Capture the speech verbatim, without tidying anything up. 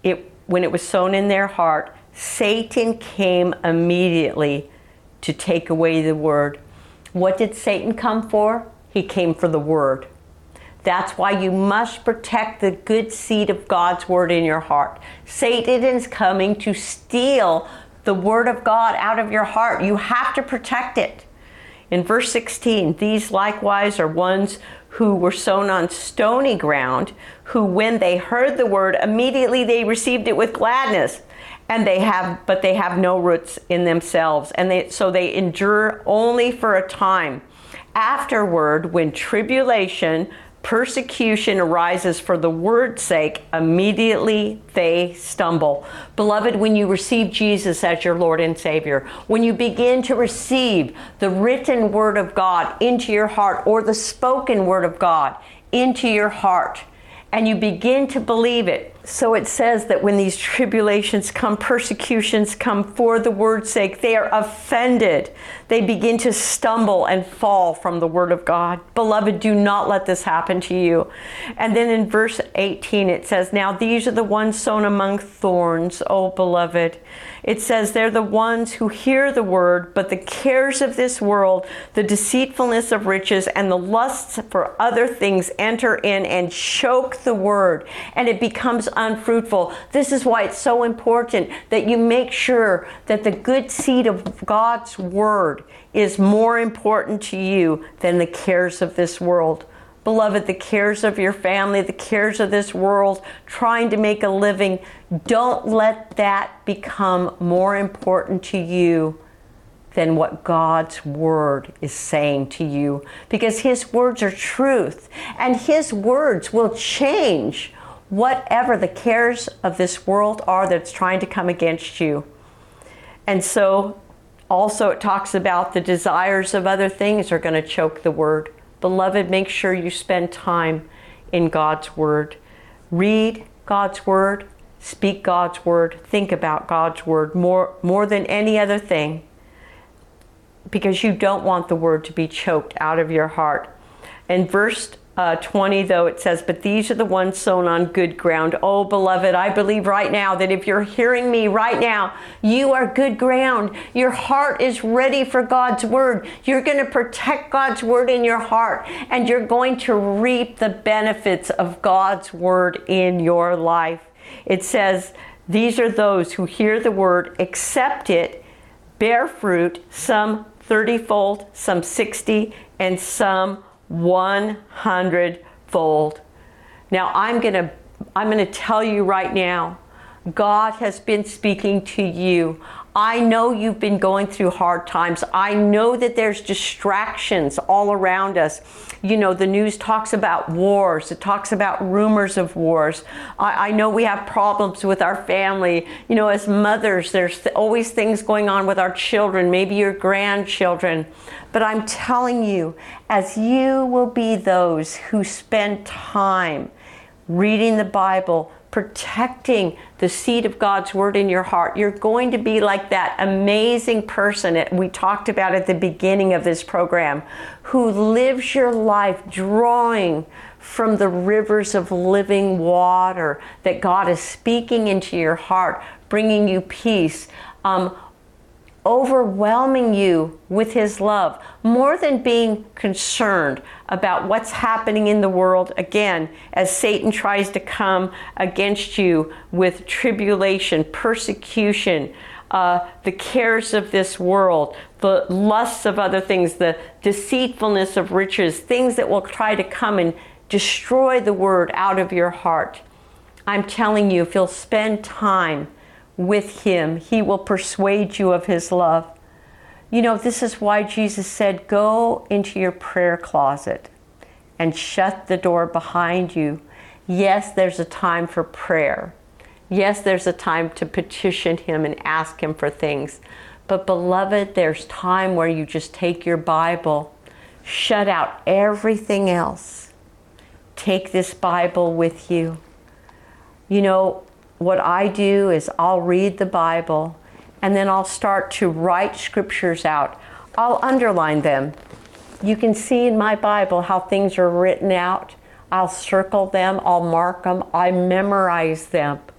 it, when it was sown in their heart, Satan came immediately to take away the word. What did Satan come for? He came for the word. That's why you must protect the good seed of God's word in your heart. Satan is coming to steal the word of God out of your heart. You have to protect it. In verse sixteen, these likewise are ones who were sown on stony ground, who when they heard the word, immediately they received it with gladness. And they have, but they have no roots in themselves. And they, so they endure only for a time. Afterward, when tribulation, persecution arises for the word's sake, immediately they stumble. Beloved, when you receive Jesus as your Lord and Savior, when you begin to receive the written word of God into your heart, or the spoken word of God into your heart, and you begin to believe it. So it says that when these tribulations come, persecutions come for the word's sake, they are offended. They begin to stumble and fall from the word of God. Beloved, do not let this happen to you. And then in verse eighteen, it says, now these are the ones sown among thorns, oh beloved. It says they're the ones who hear the word, but the cares of this world, the deceitfulness of riches, and the lusts for other things enter in and choke the word, and it becomes unfruitful. This is why it's so important that you make sure that the good seed of God's word is more important to you than the cares of this world. Beloved, the cares of your family, the cares of this world, trying to make a living, don't let that become more important to you than what God's word is saying to you. Because his words are truth, and his words will change whatever the cares of this world are that's trying to come against you. And so also it talks about the desires of other things are going to choke the word. Beloved, make sure you spend time in God's word. Read God's word, speak God's word, think about God's word more, more than any other thing, because you don't want the word to be choked out of your heart. In verse Uh, twenty, though, it says, but these are the ones sown on good ground. Oh, beloved, I believe right now that if you're hearing me right now, you are good ground. Your heart is ready for God's word. You're going to protect God's word in your heart, and you're going to reap the benefits of God's word in your life. It says, these are those who hear the word, accept it, bear fruit, some thirty-fold, some sixty, and some one hundred fold. Now I'm going to I'm going to tell you right now, God has been speaking to you. I know you've been going through hard times. I know that there's distractions all around us. You know, the news talks about wars. It talks about rumors of wars. I, I know we have problems with our family. You know, as mothers, there's th- always things going on with our children, maybe your grandchildren. But I'm telling you, as you will be those who spend time reading the Bible, protecting the seed of God's word in your heart, you're going to be like that amazing person that we talked about at the beginning of this program, who lives your life drawing from the rivers of living water that God is speaking into your heart, bringing you peace, um, overwhelming you with his love, more than being concerned about what's happening in the world, again, as Satan tries to come against you with tribulation, persecution, uh, the cares of this world, the lusts of other things, the deceitfulness of riches, things that will try to come and destroy the word out of your heart. I'm telling you, if you'll spend time with him, he will persuade you of his love. You know, this is why Jesus said, go into your prayer closet and shut the door behind you. Yes, there's a time for prayer. Yes, there's a time to petition him and ask him for things. But beloved, there's time where you just take your Bible, shut out everything else. Take this Bible with you. You know, what I do is I'll read the Bible, and then I'll start to write scriptures out. I'll underline them. You can see in my Bible how things are written out. I'll circle them, I'll mark them, I memorize them.